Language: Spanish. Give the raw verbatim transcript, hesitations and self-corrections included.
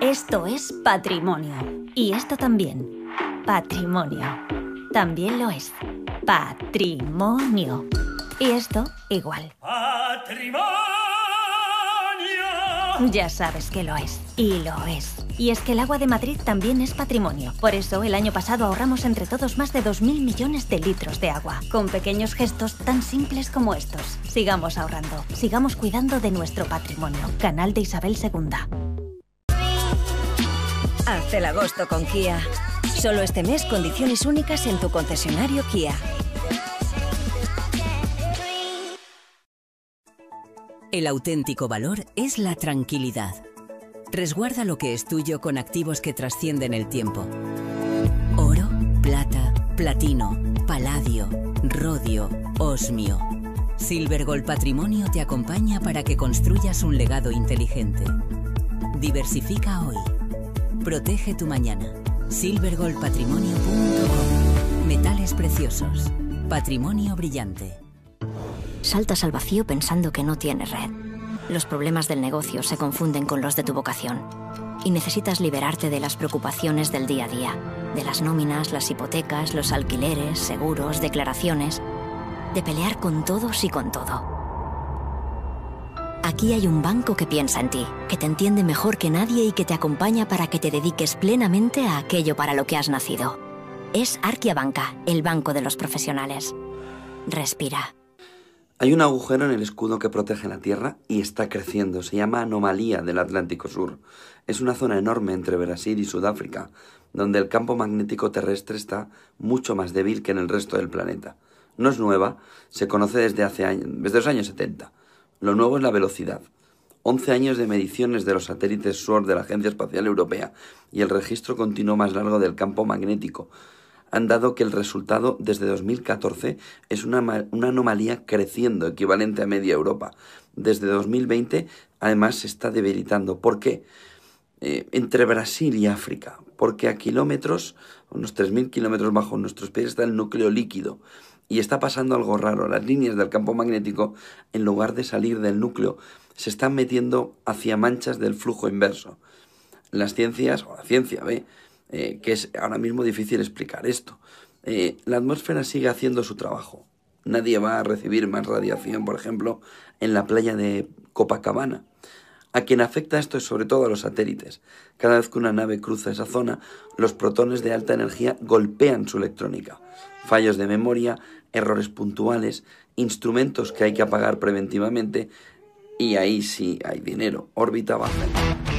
Esto es patrimonio. Y esto también. Patrimonio. También lo es. Patrimonio. Y esto igual. ¡Patrimonio! Ya sabes que lo es. Y lo es. Y es que el agua de Madrid también es patrimonio. Por eso, el año pasado ahorramos entre todos más de dos mil millones de litros de agua. Con pequeños gestos tan simples como estos. Sigamos ahorrando. Sigamos cuidando de nuestro patrimonio. Canal de Isabel segunda. Haz el agosto con Kia. Solo este mes, condiciones únicas en tu concesionario Kia. El auténtico valor es la tranquilidad. Resguarda lo que es tuyo con activos que trascienden el tiempo. Oro, plata, platino, paladio, rodio, osmio. Silver Gold Patrimonio te acompaña para que construyas un legado inteligente. Diversifica hoy. Protege tu mañana. silver gold patrimonio punto com. Metales preciosos. Patrimonio brillante. Saltas al vacío pensando que no tienes red. Los problemas del negocio se confunden con los de tu vocación. Y necesitas liberarte de las preocupaciones del día a día. De las nóminas, las hipotecas, los alquileres, seguros, declaraciones. De pelear con todos y con todo. Aquí hay un banco que piensa en ti, que te entiende mejor que nadie y que te acompaña para que te dediques plenamente a aquello para lo que has nacido. Es Arquia Banca, el banco de los profesionales. Respira. Hay un agujero en el escudo que protege la Tierra y está creciendo. Se llama Anomalía del Atlántico Sur. Es una zona enorme entre Brasil y Sudáfrica, donde el campo magnético terrestre está mucho más débil que en el resto del planeta. No es nueva, se conoce desde hace años, desde los años setenta. Lo nuevo es la velocidad. once años de mediciones de los satélites S W O R de la Agencia Espacial Europea y el registro continuo más largo del campo magnético han dado que el resultado desde dos mil catorce es una, una anomalía creciendo, equivalente a media Europa. Desde dos mil veinte, además, se está debilitando. ¿Por qué? Eh, entre Brasil y África. Porque a kilómetros, unos tres mil kilómetros bajo nuestros pies, está el núcleo líquido. Y está pasando algo raro. Las líneas del campo magnético, en lugar de salir del núcleo, se están metiendo hacia manchas del flujo inverso. Las ciencias, o la ciencia ve, eh, que es ahora mismo difícil explicar esto. Eh, la atmósfera sigue haciendo su trabajo. Nadie va a recibir más radiación, por ejemplo, en la playa de Copacabana. A quien afecta esto es sobre todo a los satélites. Cada vez que una nave cruza esa zona, los protones de alta energía golpean su electrónica. Fallos de memoria, errores puntuales, instrumentos que hay que apagar preventivamente, y ahí sí hay dinero. Órbita baja.